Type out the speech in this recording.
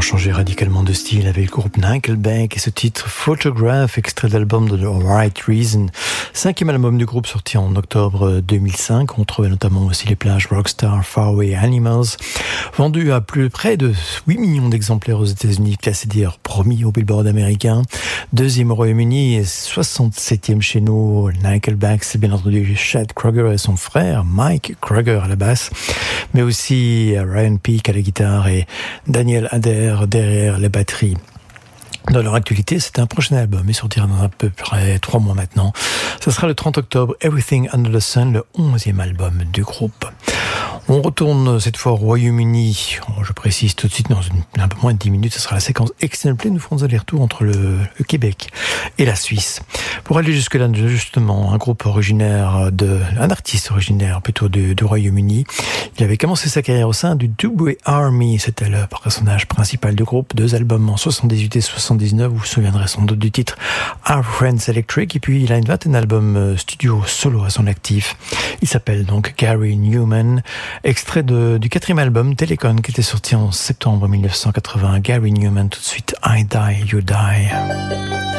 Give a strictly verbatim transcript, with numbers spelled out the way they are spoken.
ont changé radicalement de style avec le groupe Nickelback et ce titre Photograph, extrait de l'album de The Right Reason, cinquième album du groupe sorti en octobre deux mille cinq. On trouvait notamment aussi les plages Rockstar, Faraway Animals, vendu à plus près de huit millions d'exemplaires aux États-Unis, classé d'ailleurs premier au Billboard américain, deuxième au Royaume-Uni et soixante-septième chez nous. Nickelback, c'est bien entendu Chad Kroeger et son frère Mike Kroeger à la basse, mais aussi Ryan Peake à la guitare et Daniel Adair derrière les batteries. Dans leur actualité, c'est un prochain album, il sortira dans à peu près trois mois maintenant. Ce sera le trente octobre, Everything Under the Sun, le onzième album du groupe. On retourne cette fois au Royaume-Uni. Je précise tout de suite, dans une, un peu moins de dix minutes, ce sera la séquence Extended Play. Nous ferons des allers-retours entre le, le Québec et la Suisse. Pour aller jusque-là, justement, un groupe originaire de, un artiste originaire plutôt du, du Royaume-Uni. Il avait commencé sa carrière au sein du Dubway Army. C'était le personnage principal du groupe. Deux albums en soixante-dix-huit et soixante-dix-neuf. Vous vous souviendrez sans doute du titre Our Friends Electric. Et puis, il a une vingtaine d'albums studio solo à son actif. Il s'appelle donc Gary Newman. Extrait de, du quatrième album, Telecon, qui était sorti en septembre mille neuf cent quatre-vingts. Gary Newman, tout de suite, I Die, You Die.